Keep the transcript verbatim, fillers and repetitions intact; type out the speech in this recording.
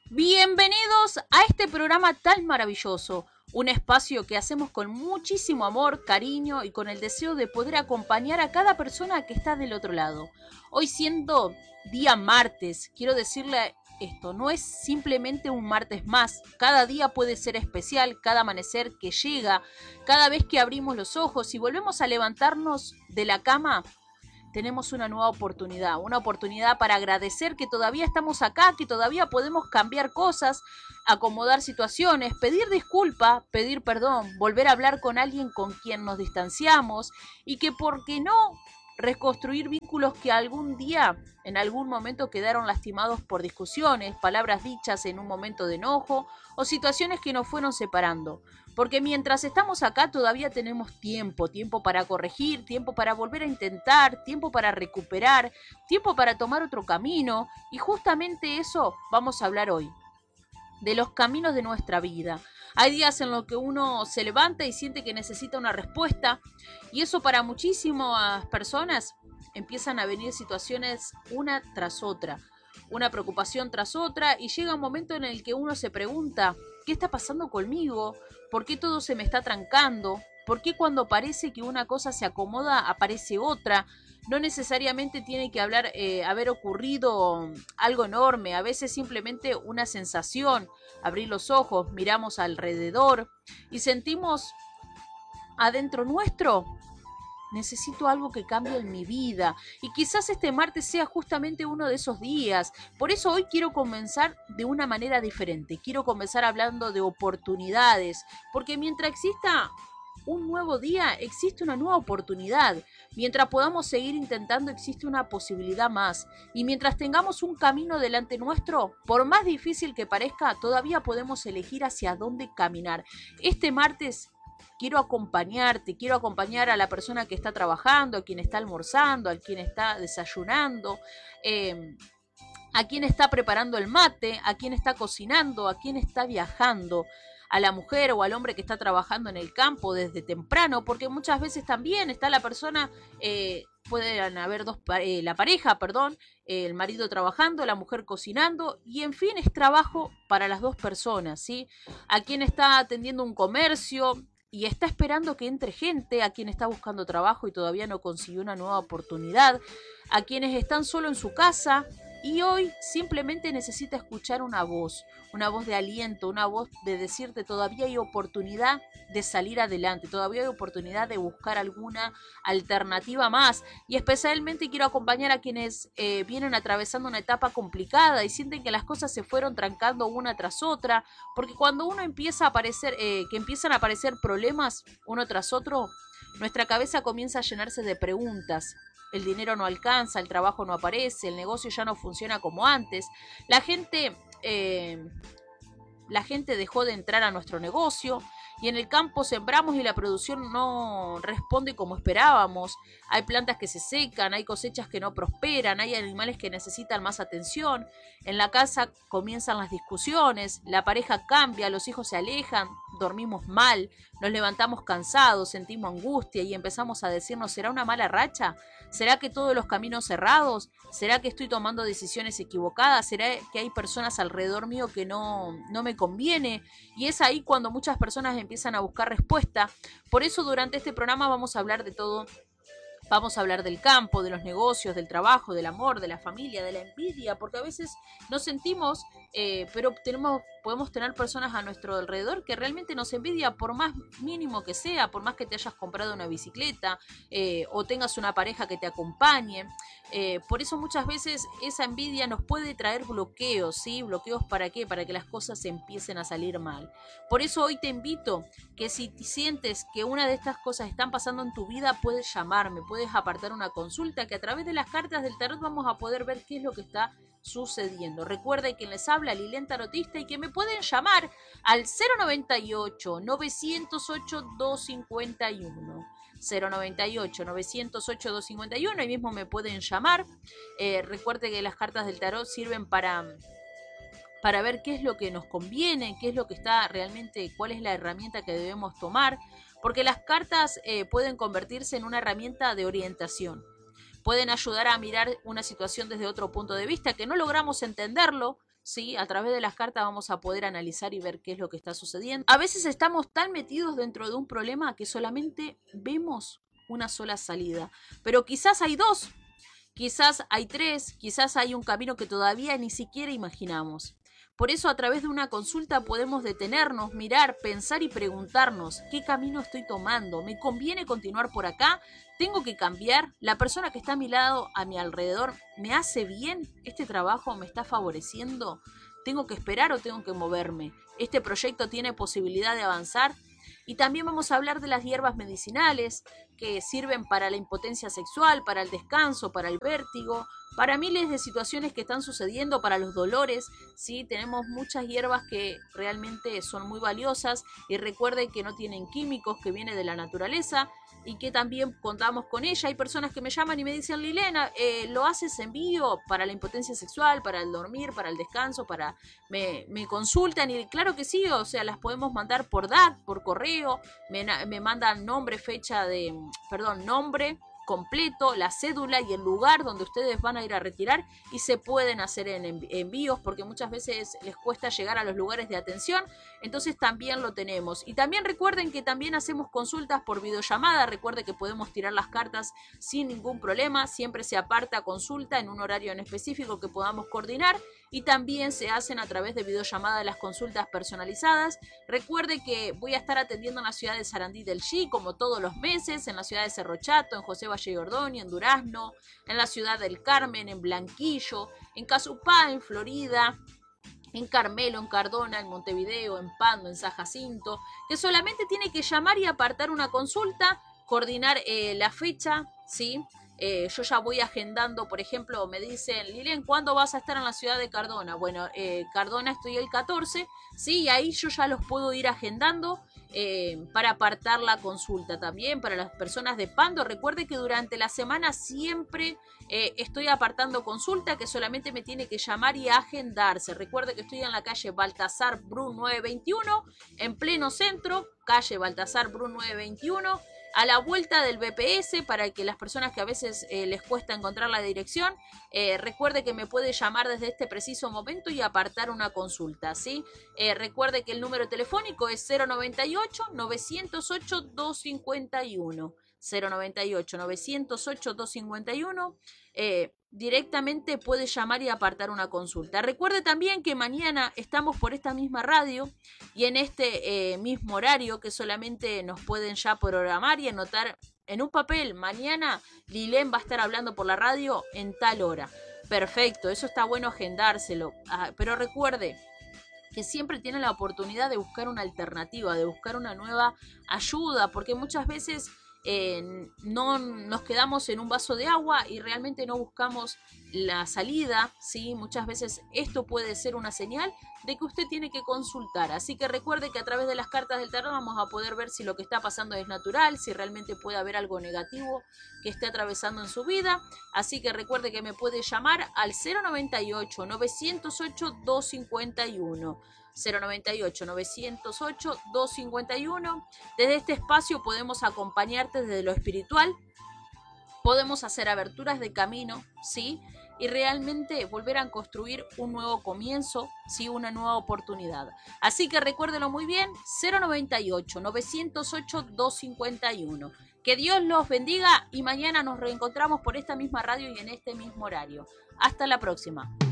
Bienvenidos a este programa tan maravilloso, un espacio que hacemos con muchísimo amor, cariño y con el deseo de poder acompañar a cada persona que está del otro lado. Hoy siendo día martes, quiero decirle esto, no es simplemente un martes más, cada día puede ser especial, cada amanecer que llega, cada vez que abrimos los ojos y volvemos a levantarnos de la cama, tenemos una nueva oportunidad, una oportunidad para agradecer que todavía estamos acá, que todavía podemos cambiar cosas, acomodar situaciones, pedir disculpa, pedir perdón, volver a hablar con alguien con quien nos distanciamos y que, ¿por qué no?, reconstruir vínculos que algún día, en algún momento quedaron lastimados por discusiones, palabras dichas en un momento de enojo o situaciones que nos fueron separando. Porque mientras estamos acá todavía tenemos tiempo, tiempo para corregir, tiempo para volver a intentar, tiempo para recuperar, tiempo para tomar otro camino y justamente eso vamos a hablar hoy, de los caminos de nuestra vida. Hay días en los que uno se levanta y siente que necesita una respuesta y eso para muchísimas personas empiezan a venir situaciones una tras otra, una preocupación tras otra y llega un momento en el que uno se pregunta, ¿qué está pasando conmigo? ¿Por qué todo se me está trancando? ¿Por qué cuando parece que una cosa se acomoda aparece otra? No necesariamente tiene que hablar, eh, haber ocurrido algo enorme, a veces simplemente una sensación, abrir los ojos, miramos alrededor y sentimos adentro nuestro, necesito algo que cambie en mi vida y quizás este martes sea justamente uno de esos días. Por eso hoy quiero comenzar de una manera diferente, quiero comenzar hablando de oportunidades, porque mientras exista un nuevo día, existe una nueva oportunidad. Mientras podamos seguir intentando, existe una posibilidad más. Y mientras tengamos un camino delante nuestro, por más difícil que parezca, todavía podemos elegir hacia dónde caminar. Este martes quiero acompañarte, quiero acompañar a la persona que está trabajando, a quien está almorzando, a quien está desayunando, eh, a quien está preparando el mate, a quien está cocinando, a quien está viajando, a la mujer o al hombre que está trabajando en el campo desde temprano, porque muchas veces también está la persona, eh, pueden haber dos, eh, la pareja, perdón, eh, el marido trabajando, la mujer cocinando, y en fin es trabajo para las dos personas, ¿sí? A quien está atendiendo un comercio y está esperando que entre gente, a quien está buscando trabajo y todavía no consiguió una nueva oportunidad, a quienes están solo en su casa y hoy simplemente necesita escuchar una voz, una voz de aliento, una voz de decirte todavía hay oportunidad de salir adelante, todavía hay oportunidad de buscar alguna alternativa más y especialmente quiero acompañar a quienes eh, vienen atravesando una etapa complicada y sienten que las cosas se fueron trancando una tras otra, porque cuando uno empieza a aparecer, eh, que empiezan a aparecer problemas uno tras otro, nuestra cabeza comienza a llenarse de preguntas. El dinero no alcanza, el trabajo no aparece, el negocio ya no funciona como antes. La gente, eh, la gente dejó de entrar a nuestro negocio y en el campo sembramos y la producción no responde como esperábamos. Hay plantas que se secan, hay cosechas que no prosperan, hay animales que necesitan más atención. En la casa comienzan las discusiones, la pareja cambia, los hijos se alejan, dormimos mal, nos levantamos cansados, sentimos angustia y empezamos a decirnos, ¿será una mala racha? ¿Será que todos los caminos cerrados? ¿Será que estoy tomando decisiones equivocadas? ¿Será que hay personas alrededor mío que no, no me conviene? Y es ahí cuando muchas personas empiezan a buscar respuesta. Por eso durante este programa vamos a hablar de todo. Vamos a hablar del campo, de los negocios, del trabajo, del amor, de la familia, de la envidia, porque a veces nos sentimos, eh, pero tenemos, podemos tener personas a nuestro alrededor que realmente nos envidia por más mínimo que sea, por más que te hayas comprado una bicicleta eh, o tengas una pareja que te acompañe. Eh, por eso muchas veces esa envidia nos puede traer bloqueos, ¿sí? ¿Bloqueos para qué? Para que las cosas empiecen a salir mal. Por eso hoy te invito que si sientes que una de estas cosas están pasando en tu vida, puedes llamarme, puedes apartar una consulta que a través de las cartas del tarot vamos a poder ver qué es lo que está sucediendo. Recuerda quien les habla, Lilian Tarotista, y que me pueden llamar al cero noventa y ocho, novecientos ocho, doscientos cincuenta y uno. cero noventa y ocho, novecientos ocho, doscientos cincuenta y uno, ahí mismo me pueden llamar. Eh, recuerde que las cartas del tarot sirven para para ver qué es lo que nos conviene, qué es lo que está realmente, cuál es la herramienta que debemos tomar, porque las cartas eh, pueden convertirse en una herramienta de orientación, pueden ayudar a mirar una situación desde otro punto de vista, que no logramos entenderlo, ¿sí? A través de las cartas vamos a poder analizar y ver qué es lo que está sucediendo. A veces estamos tan metidos dentro de un problema que solamente vemos una sola salida, pero quizás hay dos, quizás hay tres, quizás hay un camino que todavía ni siquiera imaginamos. Por eso a través de una consulta podemos detenernos, mirar, pensar y preguntarnos ¿qué camino estoy tomando? ¿Me conviene continuar por acá? ¿Tengo que cambiar? ¿La persona que está a mi lado, a mi alrededor, me hace bien? ¿Este trabajo me está favoreciendo? ¿Tengo que esperar o tengo que moverme? ¿Este proyecto tiene posibilidad de avanzar? Y también vamos a hablar de las hierbas medicinales que sirven para la impotencia sexual, para el descanso, para el vértigo, para miles de situaciones que están sucediendo, para los dolores, ¿sí? Tenemos muchas hierbas que realmente son muy valiosas y recuerden que no tienen químicos, que vienen de la naturaleza y que también contamos con ella. Hay personas que me llaman y me dicen, Lilena, eh, ¿lo haces en vivo para la impotencia sexual, para el dormir, para el descanso, para me, me consultan? Y claro que sí, o sea, las podemos mandar por D A C, por correo, me, me mandan nombre, fecha de, perdón, nombre completo, la cédula y el lugar donde ustedes van a ir a retirar y se pueden hacer en envíos porque muchas veces les cuesta llegar a los lugares de atención, entonces también lo tenemos. Y también recuerden que también hacemos consultas por videollamada, recuerden que podemos tirar las cartas sin ningún problema, siempre se aparta consulta en un horario en específico que podamos coordinar y también se hacen a través de videollamada las consultas personalizadas. Recuerde que voy a estar atendiendo en la ciudad de Sarandí del Chi como todos los meses, en la ciudad de Cerro Chato, en José Valle y Ordóñez, en Durazno, en la ciudad del Carmen, en Blanquillo, en Casupá, en Florida, en Carmelo, en Cardona, en Montevideo, en Pando, en San Jacinto, que solamente tiene que llamar y apartar una consulta, coordinar eh, la fecha, ¿sí? Eh, yo ya voy agendando, por ejemplo, me dicen, Lilian, ¿cuándo vas a estar en la ciudad de Cardona? Bueno, eh, Cardona estoy el catorce, ¿sí? Y ahí yo ya los puedo ir agendando eh, para apartar la consulta también. Para las personas de Pando, recuerde que durante la semana siempre eh, estoy apartando consulta, que solamente me tiene que llamar y agendarse. Recuerde que estoy en la calle Baltasar Bru nueve veintiuno, en pleno centro, calle Baltasar Bru nueve veintiuno, a la vuelta del B P S, para que las personas que a veces eh, les cuesta encontrar la dirección, eh, recuerde que me puede llamar desde este preciso momento y apartar una consulta, ¿sí? Eh, recuerde que el número telefónico es cero noventa y ocho, novecientos ocho, doscientos cincuenta y uno. cero noventa y ocho, novecientos ocho, doscientos cincuenta y uno. Eh, directamente puede llamar y apartar una consulta. Recuerde también que mañana estamos por esta misma radio y en este eh, mismo horario, que solamente nos pueden ya programar y anotar en un papel. Mañana Lilén va a estar hablando por la radio en tal hora. Perfecto, eso está bueno agendárselo. Ah, pero recuerde que siempre tiene la oportunidad de buscar una alternativa, de buscar una nueva ayuda, porque muchas veces Eh, no nos quedamos en un vaso de agua y realmente no buscamos la salida, ¿sí? Muchas veces esto puede ser una señal de que usted tiene que consultar, así que recuerde que a través de las cartas del tarot vamos a poder ver si lo que está pasando es natural, si realmente puede haber algo negativo que esté atravesando en su vida, así que recuerde que me puede llamar al cero noventa y ocho, novecientos ocho, doscientos cincuenta y uno. cero noventa y ocho, novecientos ocho, doscientos cincuenta y uno. Desde este espacio podemos acompañarte desde lo espiritual, podemos hacer aberturas de camino, ¿sí? Y realmente volver a construir un nuevo comienzo, ¿sí? Una nueva oportunidad. Así que recuérdelo muy bien, cero noventa y ocho, novecientos ocho, doscientos cincuenta y uno. Que Dios los bendiga y mañana nos reencontramos por esta misma radio y en este mismo horario. Hasta la próxima.